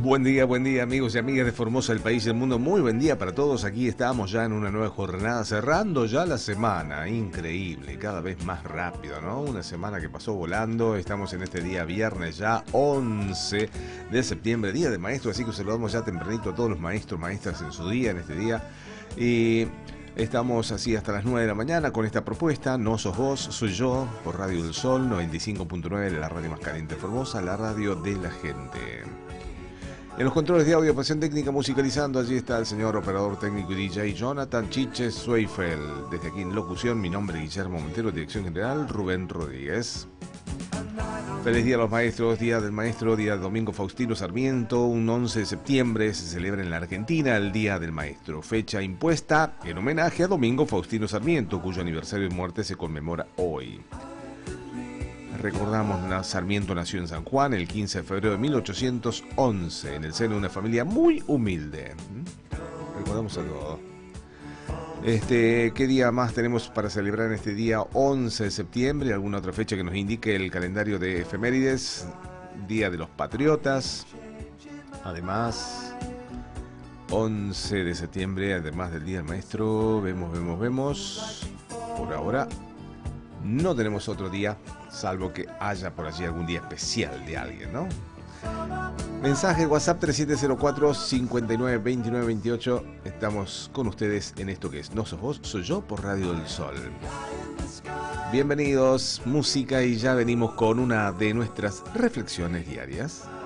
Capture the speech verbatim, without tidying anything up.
Buen día, buen día amigos y amigas de Formosa, el país y el mundo. Muy buen día para todos. Aquí estamos ya en una nueva jornada, cerrando ya la semana. Increíble, cada vez más rápido, ¿no? Una semana que pasó volando. Estamos en este día viernes ya once de septiembre, día de maestro. Así que saludamos ya tempranito a todos los maestros, maestras en su día, en este día. Y estamos así hasta las nueve de la mañana con esta propuesta. No sos vos, soy yo, por Radio del Sol, noventa y cinco punto nueve, la radio más caliente de Formosa, la radio de la gente. En los controles de audio, pasión técnica, musicalizando, allí está el señor operador técnico y D J Jonathan Chiches Zweifel. Desde aquí en locución, mi nombre es Guillermo Montero, dirección general Rubén Rodríguez. Feliz día a los maestros, día del maestro, día del Domingo Faustino Sarmiento. Un once de septiembre se celebra en la Argentina el Día del Maestro, fecha impuesta en homenaje a Domingo Faustino Sarmiento, cuyo aniversario de muerte se conmemora hoy. Recordamos, Sarmiento nació en San Juan el quince de febrero de mil ochocientos once, en el seno de una familia muy humilde. Recordamos a todos. Este, ¿qué día más tenemos para celebrar en este día once de septiembre? ¿Alguna otra fecha que nos indique el calendario de efemérides? Día de los Patriotas. Además, once de septiembre, además del Día del Maestro, vemos, vemos, vemos. Por ahora no tenemos otro día, salvo que haya por allí algún día especial de alguien, ¿no? Mensaje WhatsApp tres siete cero cuatro, cinco nueve dos nueve dos ocho. Estamos con ustedes en esto que es No Sos Vos, Soy Yo por Radio del Sol. Bienvenidos, música, y ya venimos con una de nuestras reflexiones diarias.